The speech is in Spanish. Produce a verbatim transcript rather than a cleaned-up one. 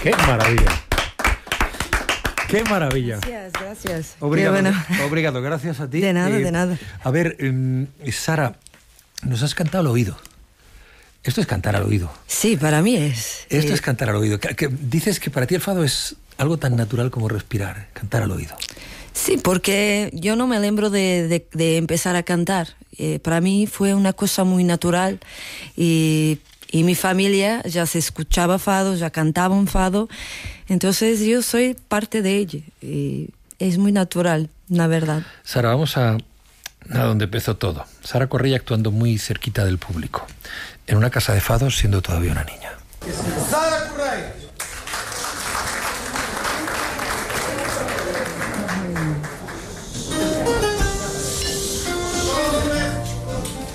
¡Qué maravilla! ¡Qué maravilla! Gracias, gracias. Obrigado, Qué bueno. obrigado, gracias a ti. De nada, Eh, de nada. A ver, eh, Sara, nos has cantado al oído. Esto es cantar al oído. Sí, para mí es. Esto eh, es cantar al oído. Que, que dices que para ti el fado es algo tan natural como respirar, cantar al oído. Sí, porque yo no me lembro de, de, de empezar a cantar. Eh, para mí fue una cosa muy natural y, y mi familia ya se escuchaba fado, ya cantaba un fado. Entonces yo soy parte de ella y es muy natural, la verdad. Sara, vamos a, a donde empezó todo. Sara Correia actuando muy cerquita del público, en una casa de fados siendo todavía una niña. Sara